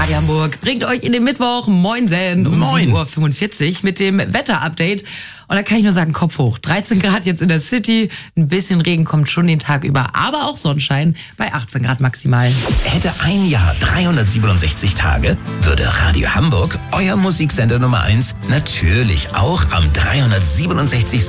Radio Hamburg bringt euch in den Mittwoch Moinsen um 7:45 Uhr mit dem Wetterupdate. Und da kann ich nur sagen, Kopf hoch. 13 Grad jetzt in der City, ein bisschen Regen kommt schon den Tag über, aber auch Sonnenschein bei 18 Grad maximal. Hätte ein Jahr 367 Tage, würde Radio Hamburg, euer Musiksender Nummer 1, natürlich auch am 367.